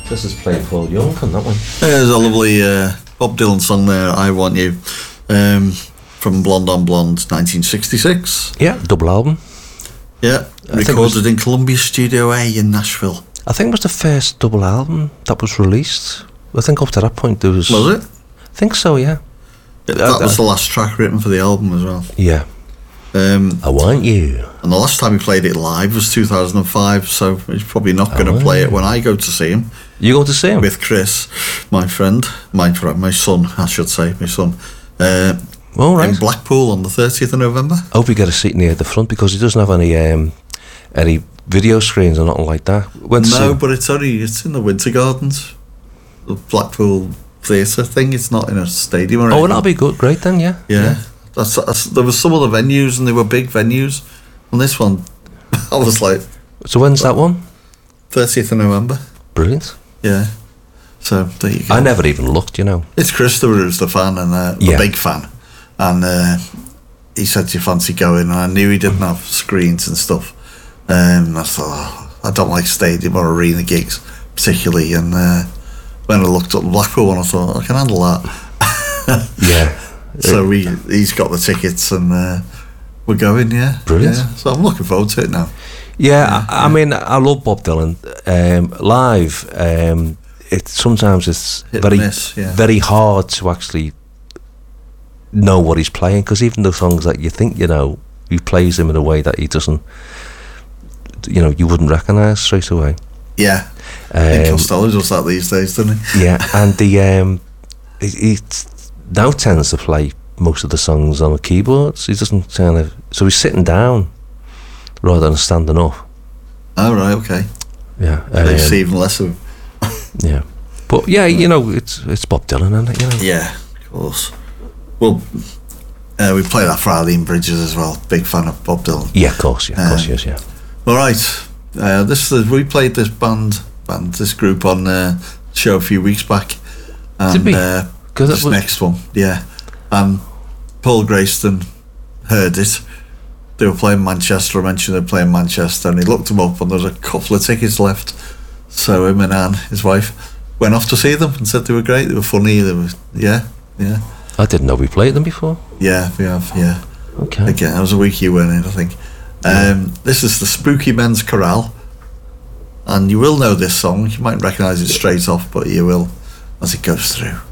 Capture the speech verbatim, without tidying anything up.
This is playing Paul Young on that one. There's a lovely uh, Bob Dylan song there, I Want You, um, from Blonde on Blonde, nineteen sixty-six. Yeah, double album. Yeah, I recorded was, in Columbia Studio A in Nashville. I think it was the first double album that was released. I think up to that point there was... Was it? I think so, yeah. yeah that uh, was the last track written for the album as well. Yeah. Um, I Want You. And the last time he played it live was two thousand five, so he's probably not going to oh, play it when I go to see him. You go to see him? With Chris, my friend, my friend, my son, I should say, my son. Uh, All right. In Blackpool on the thirtieth of November. I hope you get a seat near the front because he doesn't have any um, any video screens or nothing like that. Went no, but it's only it's in the Winter Gardens, the Blackpool Theatre thing. It's not in a stadium or anything. Oh, well, that'll be good, great then, yeah. Yeah, yeah. That's, that's there was some other venues and they were big venues. On this one, I was like. So when's that one? thirtieth of November. Brilliant. Yeah. So there you go. I never even looked, you know. It's Christopher who's the fan and uh, yeah. the big fan, and uh, he said, "Do you fancy going?" And I knew he didn't have screens and stuff. Um, I thought, oh, I don't like stadium or arena gigs particularly. And uh, when I looked up the Blackpool one, I thought I can handle that. yeah. So we he's got the tickets and uh, we're going. Yeah, brilliant. Yeah. So I'm looking forward to it now. Yeah, yeah I, I mean, I love Bob Dylan um, live. Um, it sometimes it's Hit very, miss, yeah. very hard to actually know what he's playing because even the songs that you think you know, he plays them in a way that he doesn't. You know, you wouldn't recognise straight away. Yeah, um, I think Costello does that these days, doesn't he? Yeah, and the um, he, he now tends to play most of the songs on the keyboards. He doesn't kind of, so he's sitting down rather than standing up. Oh right, okay. Yeah, um, they see even less of. Yeah, but yeah, you know, it's it's Bob Dylan, isn't it? You know. Yeah, of course. Well, uh, we play that for Arlene Bridges as well. Big fan of Bob Dylan. Yeah, of course, yeah, of course, um, yes, yeah. All right, uh, this is, we played this band, band, this group on uh, show a few weeks back. And, Did we? Uh, Cause this was... next one, yeah. And Paul Grayston heard it. They were playing Manchester. I mentioned they were playing Manchester, and he looked them up, and there was a couple of tickets left. So him and Anne, his wife, went off to see them and said they were great. They were funny. They were, yeah, yeah. I didn't know we played them before. Yeah, we have. Yeah. Okay. Again, that was a week you went in, I think. Um, this is the Spooky Men's Chorale, and you will know this song. You might recognise it straight off, but you will as it goes through.